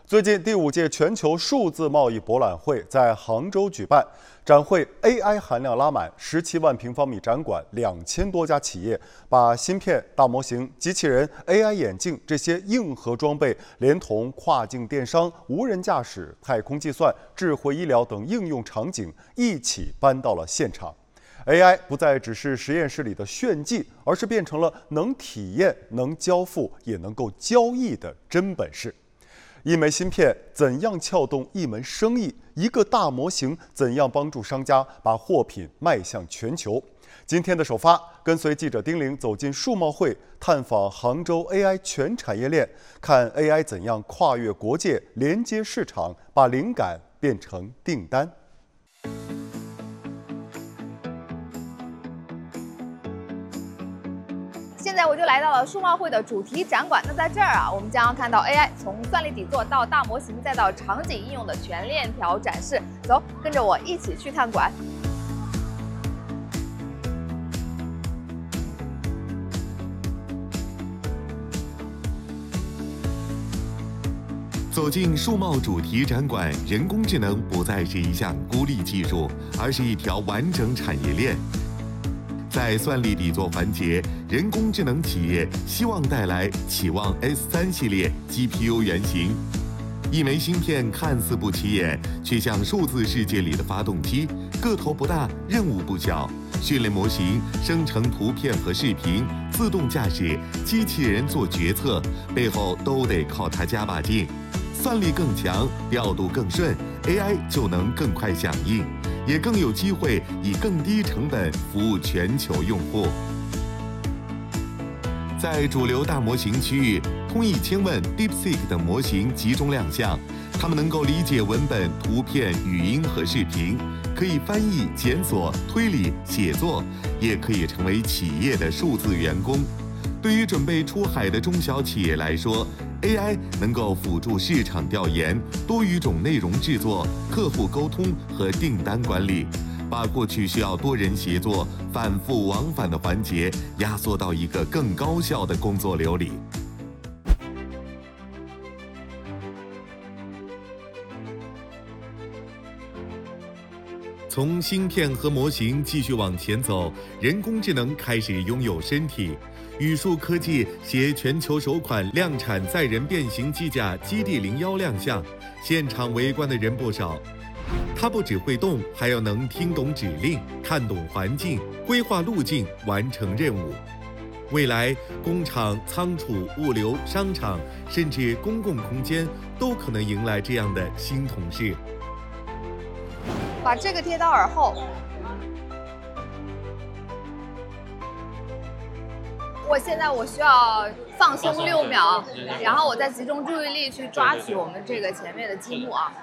最近第5届全球数字贸易博览会在杭州举办，展会 AI 含量拉满，17万平方米展馆，2000多家企业把芯片、大模型、机器人、AI 眼镜这些硬核装备，连同跨境电商、无人驾驶、太空计算、智慧医疗等应用场景一起搬到了现场。AI 不再只是实验室里的炫技，而是变成了能体验、能交付、也能够交易的真本事。一枚芯片怎样撬动一门生意？一个大模型怎样帮助商家把货品迈向全球？今天的首发，跟随记者丁玲走进数贸会，探访杭州 AI 全产业链，看 AI 怎样跨越国界、连接市场，把灵感变成订单。 现在我就来到了数贸会的主题展馆。那在这儿啊，我们将要看到 AI 从算力底座到大模型再到场景应用的全链条展示。走，跟着我一起去探馆。 走进数贸主题展馆，人工智能不再是一项孤立技术，而是一条完整产业链。在算力底座环节，人工智能企业希望带来启望 S3系列 GPU 原型。一枚芯片看似不起眼，却像数字世界里的发动机，个头不大，任务不小。训练模型、生成图片和视频、自动驾驶、机器人做决策，背后都得靠它加把劲。算力更强，调度更顺 ，AI 就能更快响应，也更有机会以更低成本服务全球用户。在主流大模型区域，通义千问、DeepSeek 等模型集中亮相，它们能够理解文本、图片、语音和视频，可以翻译、检索、推理、写作，也可以成为企业的数字员工。对于准备出海的中小企业来说， AI 能够辅助市场调研、多语种内容制作、客户沟通和订单管理，把过去需要多人协作、反复往返的环节压缩到一个更高效的工作流里。从芯片和模型继续往前走，人工智能开始拥有身体。 宇树科技携全球首款量产载人变形机甲基地01亮相，现场围观的人不少。它不只会动，还要能听懂指令、看懂环境、规划路径、完成任务。未来，工厂、仓储、物流、商场，甚至公共空间，都可能迎来这样的新同事。 把这个贴到耳后。 现在我需要放松6秒，然后我再集中注意力去抓取我们这个前面的积木啊。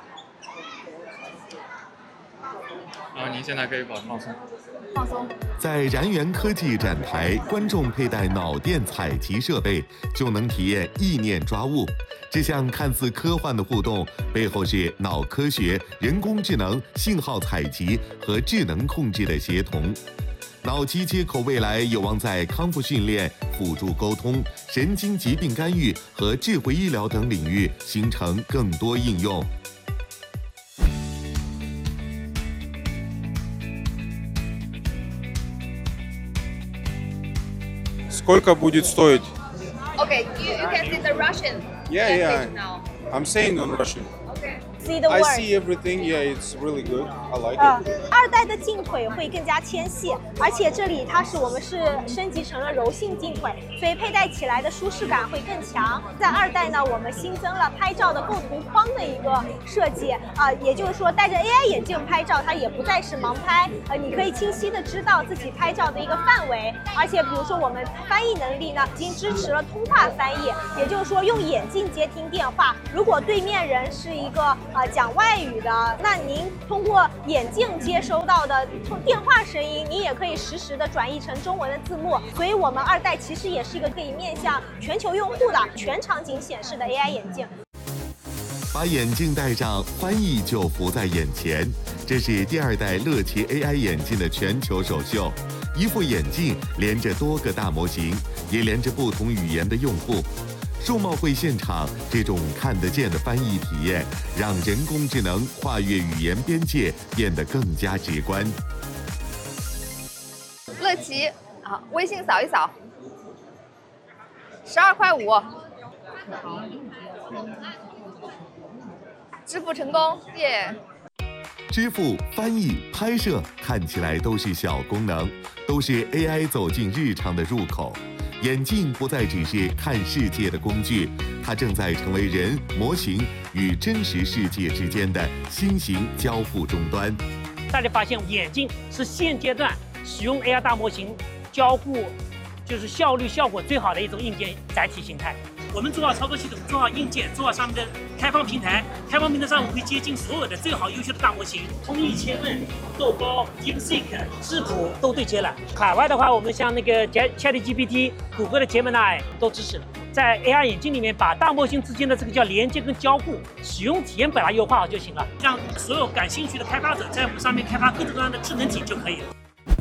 然后您现在可以放松。 放松。 在燃源科技展台，观众佩戴脑电采集设备，就能体验意念抓物。这项看似科幻的互动，背后是脑科学、人工智能、信号采集和智能控制的协同。 脑机接口未来有望在康复训练、辅助沟通、神经疾病干预和智慧医疗等领域形成更多应用。 Сколько будет стоить? Okay, you can see the Russian language now. I'm saying in Russian. See the I word. see everything. Yeah, it's really good. I like it. 2代的镜腿会更加纤细，而且这里我们是升级成了柔性镜腿，所以佩戴起来的舒适感会更强。在2代呢，我们新增了拍照的构图框的一个设计也就是说戴着 AI 眼镜拍照，它也不再是盲拍，你可以清晰的知道自己拍照的一个范围，而且比如说我们翻译能力呢，已经支持了通话翻译，也就是说用眼镜接听电话，如果对面人是一个讲外语的，那您通过眼镜接收到的电话声音，你也可以实时的转译成中文的字幕。所以我们2代其实也是一个可以面向全球用户的全场景显示的 AI 眼镜。 把眼镜戴上，翻译就浮在眼前。这是第2代乐奇 AI 眼镜的全球首秀，一副眼镜连着多个大模型，也连着不同语言的用户。 数贸会现场这种看得见的翻译体验，让人工智能跨越语言边界变得更加直观。 乐琪，好，微信扫一扫，12块5，支付成功，耶！ 支付、翻译、拍摄看起来都是小功能，都是 AI 走进日常的入口。眼镜不再只是看世界的工具，它正在成为人、模型与真实世界之间的新型交互终端。 大家发现，眼镜是现阶段使用 AI 大模型交互就是效率效果最好的一种硬件载体形态。我们做好操作系统，做好硬件，做好上面的开放平台。开放平台上我们会接近所有的最好优秀的大模型，通义千问、豆包、DeepSeek、智谱都对接了。海外的话，我们像那个 ChatGPT、谷歌的 Gemini 都支持了。在 AR 眼镜里面，把大模型之间的这个叫连接跟交互，使用体验把它优化好就行了，让所有感兴趣的开发者在我们上面开发各种各样的智能体就可以了。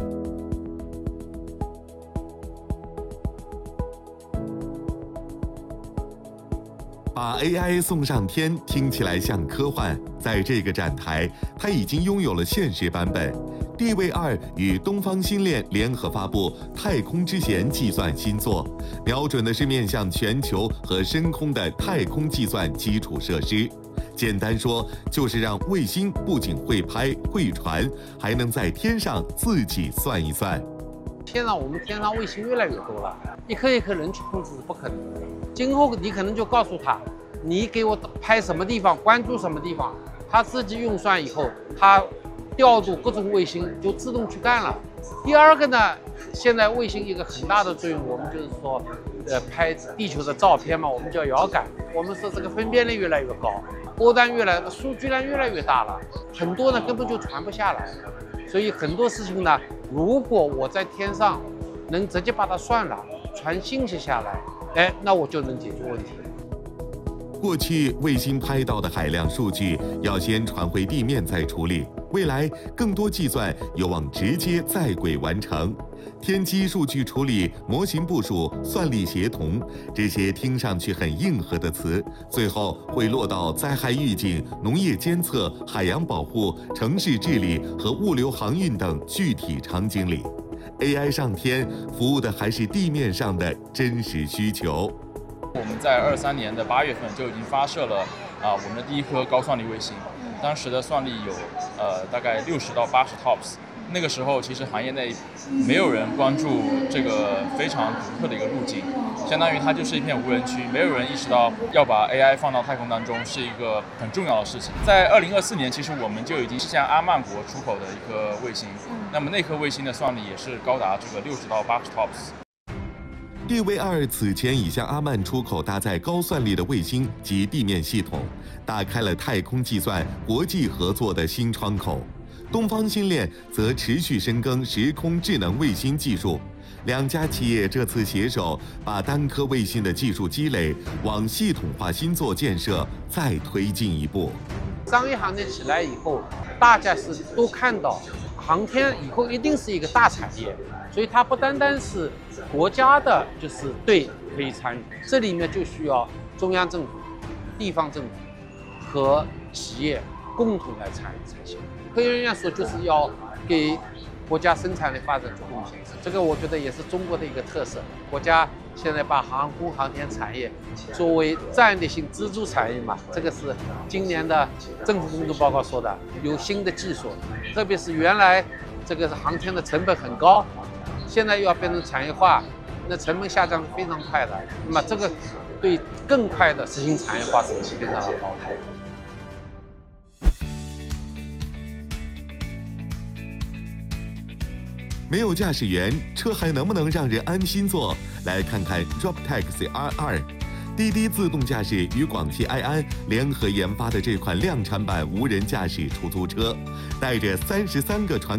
把 AI 送上天，听起来像科幻。在这个展台，它已经拥有了现实版本。地卫2与东方星链联合发布太空之弦计算新作，瞄准的是面向全球和深空的太空计算基础设施。简单说，就是让卫星不仅会拍会传，还能在天上自己算一算。 现在我们天上卫星越来越多了，一颗一颗人去控制是不可能的。今后你可能就告诉他，你给我拍什么地方，关注什么地方，他自己运算以后，他调度各种卫星就自动去干了。第二个呢，现在卫星一个很大的作用，我们就是说，拍地球的照片嘛，我们叫遥感。我们说这个分辨率越来越高，波段数据量越来越大了，很多呢根本就传不下来。所以很多事情呢，如果我在天上能直接把它算了，传信息下来，那我就能解决问题。 过去卫星拍到的海量数据要先传回地面再处理，未来更多计算有望直接在轨完成。天基数据处理、模型部署、算力协同，这些听上去很硬核的词，最后会落到灾害预警、农业监测、海洋保护、城市治理和物流航运等具体场景里。AI 上天服务的还是地面上的真实需求。 我们在23年的8月份就已经发射了我们的第一颗高算力卫星，当时的算力有大概60到80 TOPS。那个时候其实行业内没有人关注这个非常独特的一个路径，相当于它就是一片无人区，没有人意识到要把 AI 放到太空当中是一个很重要的事情。在2024年，其实我们就已经是向阿曼国出口的一颗卫星，那么那颗卫星的算力也是高达这个60到80 TOPS。 地卫2此前已向阿曼出口搭载高算力的卫星及地面系统，打开了太空计算国际合作的新窗口。东方星链则持续深耕时空智能卫星技术，两家企业这次携手把单颗卫星的技术积累往系统化星座建设再推进一步。 商业航天起来以后，大家都看到航天以后一定是一个大产业，所以它不单单是国家的就是队可以参与，这里面就需要中央政府、地方政府和企业共同来参与才行。科学院说就是要给国家生产力发展做贡献，这个我觉得也是中国的一个特色。国家现在把航空航天产业作为战略性支柱产业嘛，这个是今年的政府工作报告说的，有新的技术，特别是原来这个航天的成本很高，现在又要变成产业化，那成本下降是非常快的。那么这个对更快的实行产业化是非常的好的。 没有驾驶员，车还能不能让人安心坐？来看看 Robotaxi R2，滴滴自动驾驶与广汽埃安联合研发的这款量产版无人驾驶出租车，带着33个传